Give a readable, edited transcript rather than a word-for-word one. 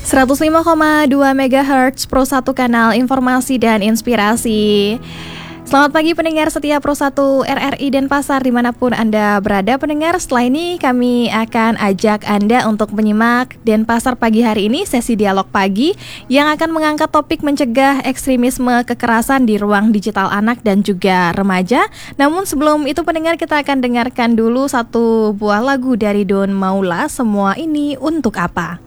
105,2 MHz Pro 1 kanal informasi dan inspirasi. Selamat pagi pendengar setia Pro 1 RRI Denpasar dimanapun Anda berada pendengar. Setelah ini kami akan ajak Anda untuk menyimak Denpasar pagi hari ini, sesi dialog pagi yang akan mengangkat topik mencegah ekstremisme kekerasan di ruang digital anak dan juga remaja. Namun sebelum itu pendengar, kita akan dengarkan dulu satu buah lagu dari Don Maula, Semua Ini Untuk Apa.